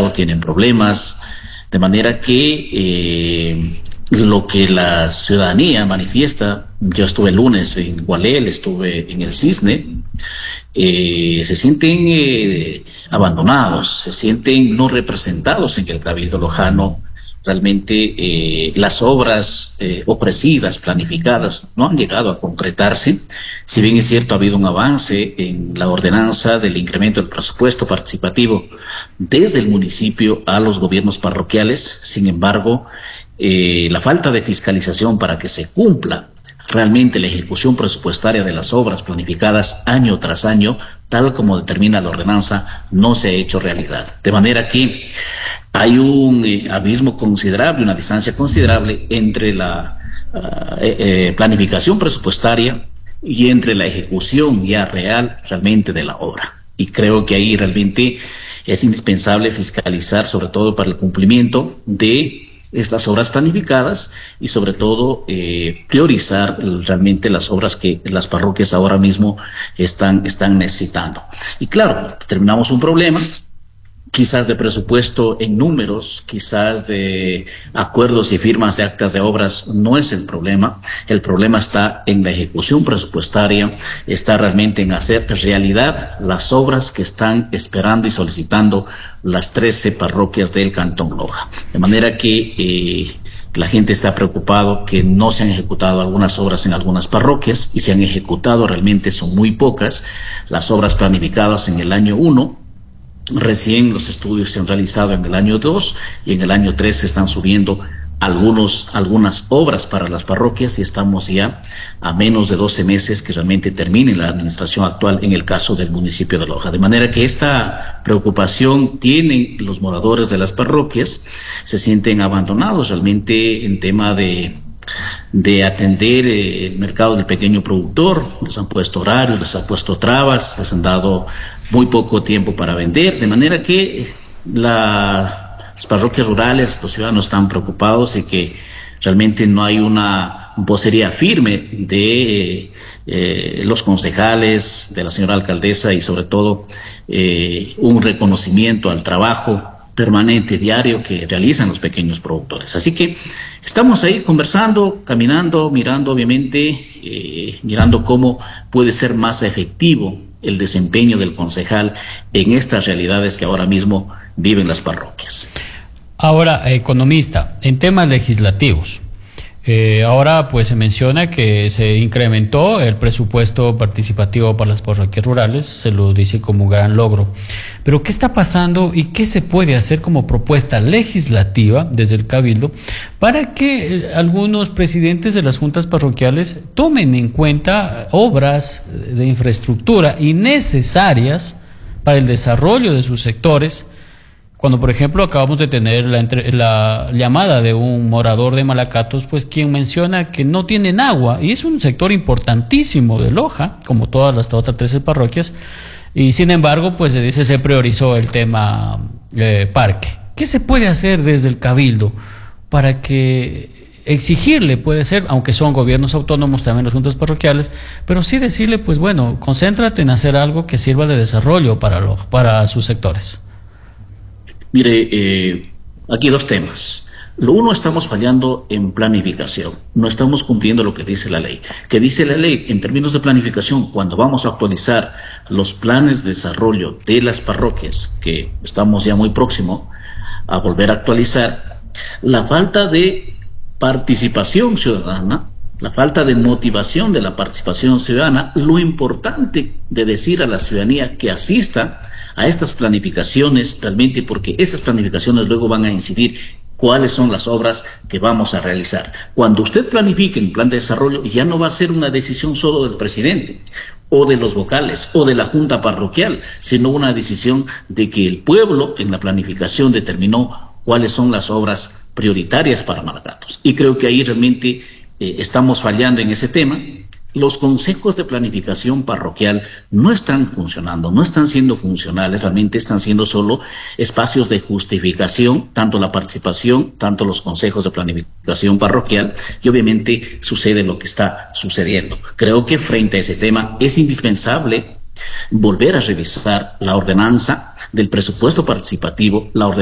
claro, tienen problemas, de manera que lo que la ciudadanía manifiesta, yo estuve el lunes en Gualel, estuve en el Cisne, se sienten abandonados, se sienten no representados en el Cabildo Lojano. Realmente las obras ofrecidas, planificadas, no han llegado a concretarse. Si bien es cierto, ha habido un avance en la ordenanza del incremento del presupuesto participativo desde el municipio a los gobiernos parroquiales, sin embargo, la falta de fiscalización para que se cumpla realmente la ejecución presupuestaria de las obras planificadas año tras año, tal como determina la ordenanza, no se ha hecho realidad. De manera que hay un abismo considerable, una distancia considerable entre la planificación presupuestaria y entre la ejecución ya real realmente de la obra. Y creo que ahí realmente es indispensable fiscalizar, sobre todo para el cumplimiento de estas obras planificadas y sobre todo priorizar realmente las obras que las parroquias ahora mismo están necesitando. Y claro, terminamos un problema, quizás de presupuesto en números, quizás de acuerdos y firmas de actas de obras, no es el problema está en la ejecución presupuestaria, está realmente en hacer realidad las obras que están esperando y solicitando las 13 parroquias del Cantón Loja. De manera que la gente está preocupado que no se han ejecutado algunas obras en algunas parroquias y se han ejecutado realmente son muy pocas las obras planificadas en el año 1. Recién los estudios se han realizado en el año 2 y en el año 3 se están subiendo algunas obras para las parroquias y estamos ya a menos de 12 meses que realmente termine la administración actual en el caso del municipio de Loja. De manera que esta preocupación tienen los moradores de las parroquias, se sienten abandonados realmente en tema de atender el mercado del pequeño productor. Les han puesto horarios, les han puesto trabas, les han dado muy poco tiempo para vender, de manera que las parroquias rurales, los ciudadanos están preocupados y que realmente no hay una vocería firme de los concejales, de la señora alcaldesa y sobre todo un reconocimiento al trabajo permanente, diario, que realizan los pequeños productores. Así que estamos ahí conversando, caminando, mirando obviamente, mirando cómo puede ser más efectivo el desempeño del concejal en estas realidades que ahora mismo viven las parroquias. Ahora, economista, en temas legislativos, ahora pues se menciona que se incrementó el presupuesto participativo para las parroquias rurales, se lo dice como un gran logro. Pero ¿qué está pasando y qué se puede hacer como propuesta legislativa desde el Cabildo para que algunos presidentes de las juntas parroquiales tomen en cuenta obras de infraestructura innecesarias para el desarrollo de sus sectores? Cuando, por ejemplo, acabamos de tener la llamada de un morador de Malacatos, pues quien menciona que no tienen agua, y es un sector importantísimo de Loja, como todas las otras 13 parroquias, y sin embargo, pues se dice se priorizó el tema parque. ¿Qué se puede hacer desde el Cabildo para que exigirle, puede ser, aunque son gobiernos autónomos también las juntas parroquiales, pero sí decirle, pues bueno, concéntrate en hacer algo que sirva de desarrollo para sus sectores? Mire, aquí dos temas. Lo uno, estamos fallando en planificación. No estamos cumpliendo lo que dice la ley. ¿Qué dice la ley? En términos de planificación, cuando vamos a actualizar los planes de desarrollo de las parroquias, que estamos ya muy próximo a volver a actualizar, la falta de participación ciudadana, la falta de motivación de la participación ciudadana, lo importante de decir a la ciudadanía que asista a estas planificaciones realmente, porque esas planificaciones luego van a incidir cuáles son las obras que vamos a realizar. Cuando usted planifique un plan de desarrollo, ya no va a ser una decisión solo del presidente o de los vocales o de la junta parroquial, sino una decisión de que el pueblo en la planificación determinó cuáles son las obras prioritarias para Malacatos. Y creo que ahí realmente estamos fallando en ese tema. Los consejos de planificación parroquial no están funcionando, no están siendo funcionales, realmente están siendo solo espacios de justificación, tanto la participación, tanto los consejos de planificación parroquial, y obviamente sucede lo que está sucediendo. Creo que frente a ese tema es indispensable volver a revisar la ordenanza del presupuesto participativo, la ordenanza